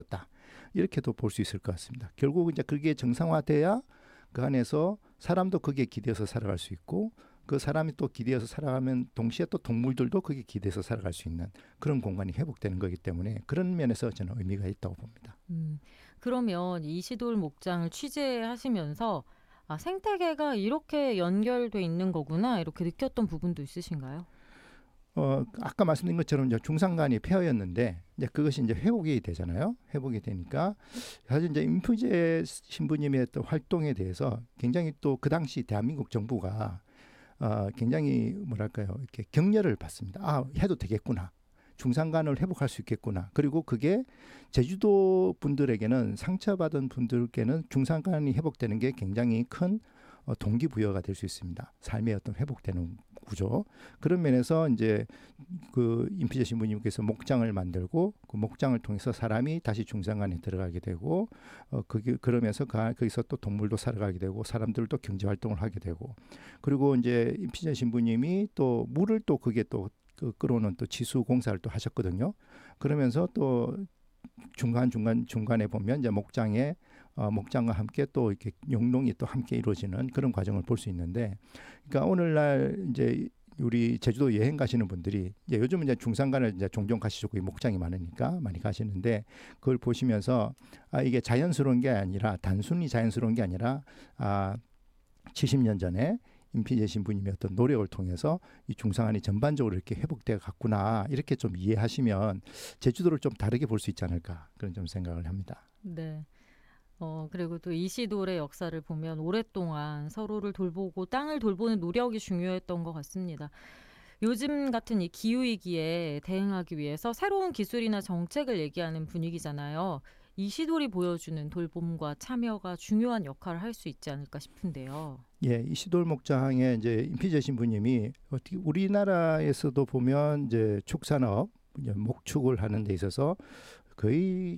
이렇게도 볼 수 있을 것 같습니다. 결국 이제 그게 정상화돼야 그 안에서 사람도 거기에 기대어서 살아갈 수 있고 그 사람이 또 기대어서 살아가면 동시에 또 동물들도 거기에 기대어서 살아갈 수 있는 그런 공간이 회복되는 거기 때문에 그런 면에서 저는 의미가 있다고 봅니다. 그러면 이시돌 목장을 취재하시면서 생태계가 이렇게 연결돼 있는 거구나 이렇게 느꼈던 부분도 있으신가요? 아까 말씀드린 것처럼 이제 중산간이 폐허였는데 이제 그것이 이제 회복이 되잖아요. 회복이 되니까 사실 이제 임프제 신부님의 또 활동에 대해서 굉장히 또 그 당시 대한민국 정부가 굉장히 뭐랄까요 이렇게 격려를 받습니다. 해도 되겠구나. 중산간을 회복할 수 있겠구나. 그리고 그게 제주도 분들에게는 상처받은 분들께는 중산간이 회복되는 게 굉장히 큰 동기부여가 될 수 있습니다. 삶의 어떤 회복되는 구조. 그런 면에서 이제 그 임피제 신부님께서 목장을 만들고 그 목장을 통해서 사람이 다시 중산간에 들어가게 되고 그러면서 거기서 또 동물도 살아가게 되고 사람들도 경제 활동을 하게 되고 그리고 이제 임피제 신부님이 또 물을 또 그게 또 끌어오는 또 지수 공사를 또 하셨거든요. 그러면서 또 중간에 보면 이제 목장과 함께 또 이렇게 용농이 또 함께 이루어지는 그런 과정을 볼 수 있는데, 그러니까 오늘날 이제 우리 제주도 여행 가시는 분들이 이제 요즘은 이제 중산간을 이제 종종 가시고 목장이 많으니까 많이 가시는데 그걸 보시면서 이게 자연스러운 게 아니라 단순히 자연스러운 게 아니라 70년 전에 임피제 신부님의 어떤 노력을 통해서 이 중산간이 전반적으로 이렇게 회복되어 갔구나 이렇게 좀 이해하시면 제주도를 좀 다르게 볼 수 있지 않을까 그런 좀 생각을 합니다. 네. 그리고 또 이시돌의 역사를 보면 오랫동안 서로를 돌보고 땅을 돌보는 노력이 중요했던 것 같습니다. 요즘 같은 이 기후위기에 대응하기 위해서 새로운 기술이나 정책을 얘기하는 분위기잖아요. 이시돌이 보여주는 돌봄과 참여가 중요한 역할을 할 수 있지 않을까 싶은데요. 예, 이시돌 목장에 이제 임피제 신부님이 어떻게 우리나라에서도 보면 이제 축산업, 이제 목축을 하는 데 있어서 거의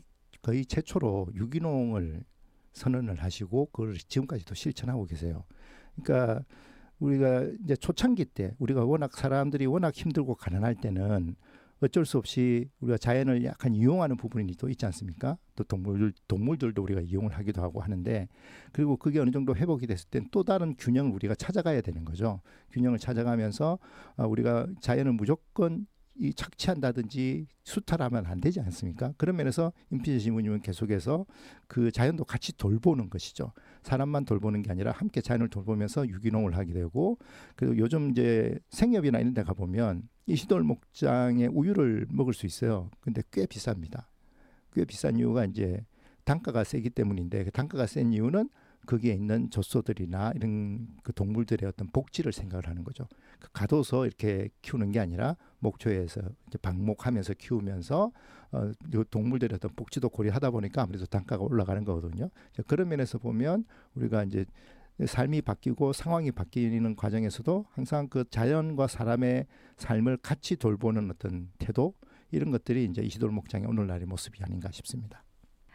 최초로 유기농을 선언을 하시고 그걸 지금까지도 실천하고 계세요. 그러니까 우리가 이제 초창기 때 우리가 사람들이 워낙 힘들고 가난할 때는 어쩔 수 없이 우리가 자연을 약간 이용하는 부분이 또 있지 않습니까? 또 동물들도 우리가 이용을 하기도 하고 하는데 그리고 그게 어느 정도 회복이 됐을 땐 또 다른 균형을 우리가 찾아가야 되는 거죠. 균형을 찾아가면서 우리가 자연을 무조건 착취한다든지 수탈하면 안 되지 않습니까? 그런 면에서 임피제 신부님은 계속해서 그 자연도 같이 돌보는 것이죠. 사람만 돌보는 게 아니라 함께 자연을 돌보면서 유기농을 하게 되고 그리고 요즘 이제 생협이나 이런 데 가보면 이시돌 목장의 우유를 먹을 수 있어요. 근데 꽤 비쌉니다. 꽤 비싼 이유가 이제 단가가 세기 때문인데 그 단가가 센 이유는 거기에 있는 젖소들이나 이런 그 동물들의 어떤 복지를 생각을 하는 거죠. 가둬서 이렇게 키우는 게 아니라 목초에서 이제 방목하면서 키우면서 동물들의 어떤 복지도 고려하다 보니까 아무래도 단가가 올라가는 거거든요. 그런 면에서 보면 우리가 이제 삶이 바뀌고 상황이 바뀌는 과정에서도 항상 그 자연과 사람의 삶을 같이 돌보는 어떤 태도 이런 것들이 이제 이시돌 목장의 오늘날의 모습이 아닌가 싶습니다.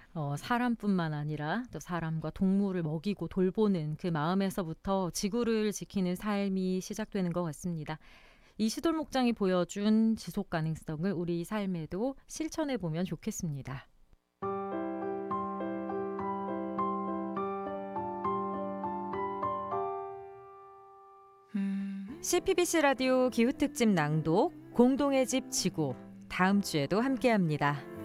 사람뿐만 아니라 또 사람과 동물을 먹이고 돌보는 그 마음에서부터 지구를 지키는 삶이 시작되는 것 같습니다. 이시돌 목장이 보여준 지속 가능성을 우리 삶에도 실천해 보면 좋겠습니다. CPBC 라디오 기후특집 낭독 공동의 집 지구 다음 주에도 함께합니다.